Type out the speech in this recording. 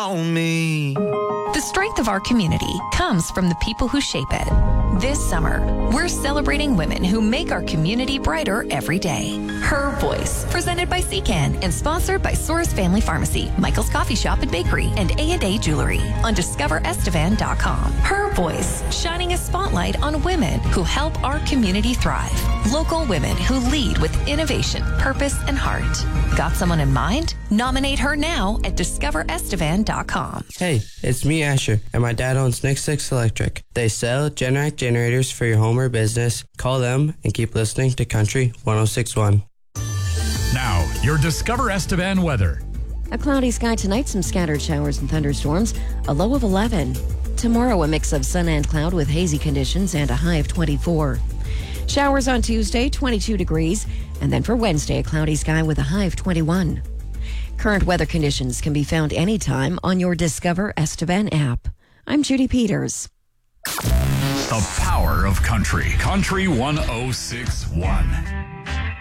on me. The strength of our community comes from the people who shape it. This summer, we're celebrating women who make our community brighter every day. Her Voice, presented by Secan and sponsored by Soares Family Pharmacy, Michael's Coffee Shop and Bakery, and A&A Jewelry on DiscoverEstevan.com. Her Voice, shining a spotlight on women who help our community thrive. Local women who lead with innovation, purpose, and heart. Got someone in mind? Nominate her now at DiscoverEstevan.com. Hey, it's me, Asher, and my dad owns Nick 6 Electric. They sell Generac generators for your home or business. Call them and keep listening to Country 106.1. Now, your Discover Estevan weather. A cloudy sky tonight, some scattered showers and thunderstorms, a low of 11. Tomorrow, a mix of sun and cloud with hazy conditions and a high of 24. Showers on Tuesday, 22 degrees, and then for Wednesday, a cloudy sky with a high of 21. Current weather conditions can be found anytime on your Discover Estevan app. I'm Judy Peters. The power of country. Country 106.1.